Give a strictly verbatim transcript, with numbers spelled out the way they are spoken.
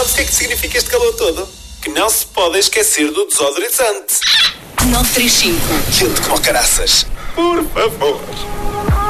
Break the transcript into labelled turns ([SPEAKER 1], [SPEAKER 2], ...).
[SPEAKER 1] Sabes o que é que significa este calor todo? Que não se pode esquecer do desodorizante.
[SPEAKER 2] nove três cinco.
[SPEAKER 1] Quente como caraças. Por favor.